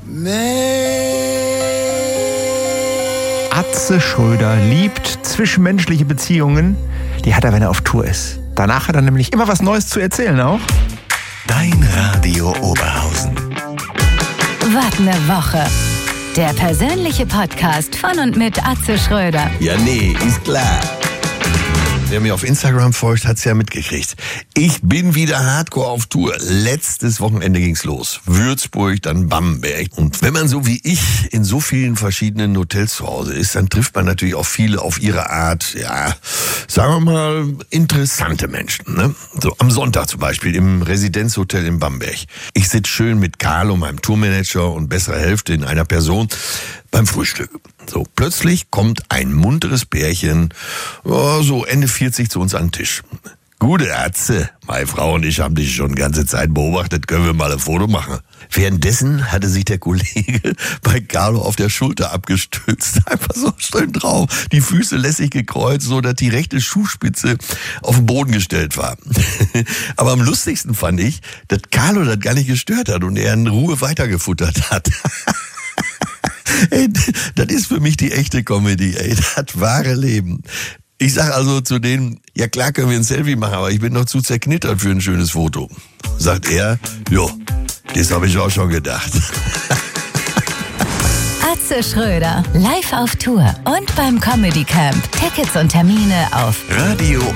Atze Schröder liebt zwischenmenschliche Beziehungen. Die hat er, wenn er auf Tour ist. Danach hat er nämlich immer was Neues zu erzählen auch. Dein Radio Oberhausen. Wart eine Woche. Der persönliche Podcast von und mit Atze Schröder. Ja, nee, ist klar. Wer mir auf Instagram folgt, hat's ja mitgekriegt. Ich bin wieder hardcore auf Tour. Letztes Wochenende ging's los. Würzburg, dann Bamberg. Und wenn man so wie ich in so vielen verschiedenen Hotels zu Hause ist, dann trifft man natürlich auch viele auf ihre Art, ja, sagen wir mal, interessante Menschen, ne? So am Sonntag zum Beispiel im Residenzhotel in Bamberg. Ich sitze schön mit Carlo, meinem Tourmanager und besserer Hälfte in einer Person beim Frühstück. So, plötzlich kommt ein munteres Pärchen, so Ende 40 zu uns an den Tisch. Gute Atze, meine Frau und ich haben dich schon die ganze Zeit beobachtet, können wir mal ein Foto machen. Währenddessen hatte sich der Kollege bei Carlo auf der Schulter abgestützt, einfach so schön drauf, die Füße lässig gekreuzt, so dass die rechte Schuhspitze auf den Boden gestellt war. Aber am lustigsten fand ich, dass Carlo das gar nicht gestört hat und er in Ruhe weitergefuttert hat. Ey, das ist für mich die echte Comedy, ey, das wahre Leben. Ich sag also zu denen, ja klar können wir ein Selfie machen, aber ich bin noch zu zerknittert für ein schönes Foto. Sagt er, jo, das habe ich auch schon gedacht. Atze Schröder, live auf Tour und beim Comedy Camp. Tickets und Termine auf Radio